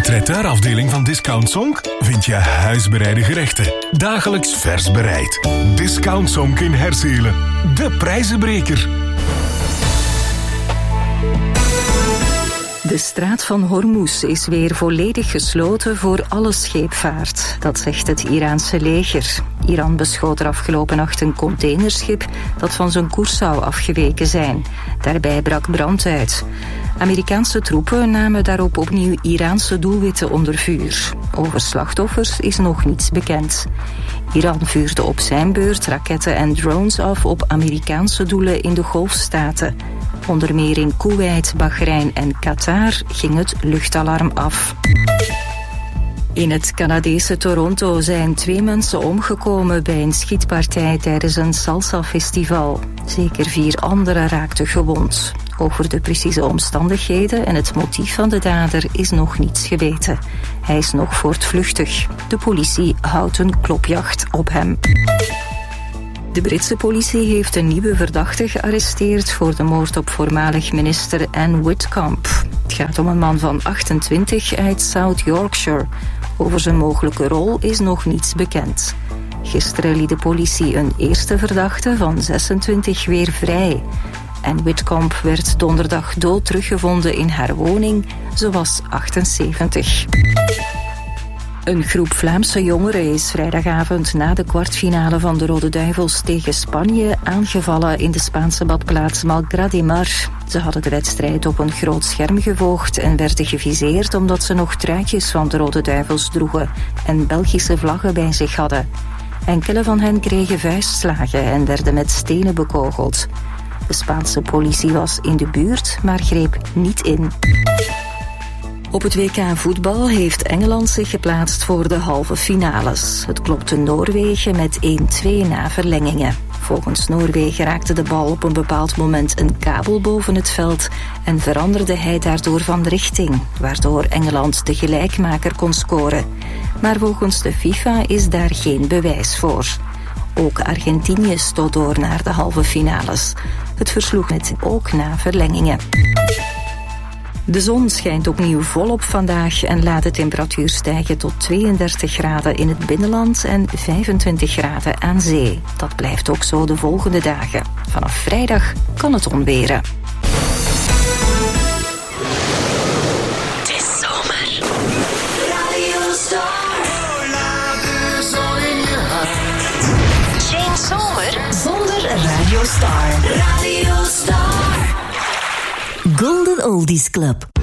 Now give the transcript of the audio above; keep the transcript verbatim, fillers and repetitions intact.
traiteur-afdeling van Discount Zonk vind je huisbereide gerechten. Dagelijks vers bereid. Discount Zonk in Herzelen. De prijzenbreker. De straat van Hormuz is weer volledig gesloten voor alle scheepvaart. Dat zegt het Iraanse leger. Iran beschoot er afgelopen nacht een containerschip dat van zijn koers zou afgeweken zijn. Daarbij brak brand uit. Amerikaanse troepen namen daarop opnieuw Iraanse doelwitten onder vuur. Over slachtoffers is nog niets bekend. Iran vuurde op zijn beurt raketten en drones af op Amerikaanse doelen in de Golfstaten. Onder meer in Koeweit, Bahrein en Qatar ging het luchtalarm af. In het Canadese Toronto zijn twee mensen omgekomen bij een schietpartij tijdens een salsa-festival. Zeker vier anderen raakten gewond. Over de precieze omstandigheden en het motief van de dader is nog niets geweten. Hij is nog voortvluchtig. De politie houdt een klopjacht op hem. De Britse politie heeft een nieuwe verdachte gearresteerd voor de moord op voormalig minister Anne Whitcomb. Het gaat om een man van achtentwintig uit South Yorkshire. Over zijn mogelijke rol is nog niets bekend. Gisteren liet de politie een eerste verdachte van zesentwintig weer vrij. En Whitcomb werd donderdag dood teruggevonden in haar woning. Ze was achtenzeventig. Een groep Vlaamse jongeren is vrijdagavond na de kwartfinale van de Rode Duivels tegen Spanje aangevallen in de Spaanse badplaats Malgrat de Mar. Ze hadden de wedstrijd op een groot scherm gevolgd en werden geviseerd omdat ze nog truitjes van de Rode Duivels droegen en Belgische vlaggen bij zich hadden. Enkele van hen kregen vuistslagen en werden met stenen bekogeld. De Spaanse politie was in de buurt, maar greep niet in. Op het W K voetbal heeft Engeland zich geplaatst voor de halve finales. Het klopte Noorwegen met één-twee na verlengingen. Volgens Noorwegen raakte de bal op een bepaald moment een kabel boven het veld en veranderde hij daardoor van richting, waardoor Engeland de gelijkmaker kon scoren. Maar volgens de FIFA is daar geen bewijs voor. Ook Argentinië stoot door naar de halve finales. Het versloeg het ook na verlengingen. De zon schijnt opnieuw volop vandaag en laat de temperatuur stijgen tot tweeëndertig graden in het binnenland en vijfentwintig graden aan zee. Dat blijft ook zo de volgende dagen. Vanaf vrijdag kan het onweren. Het is zomer. Radio Star. Geen zomer zonder Radio Star. Radio Star. Golden Oldies Club.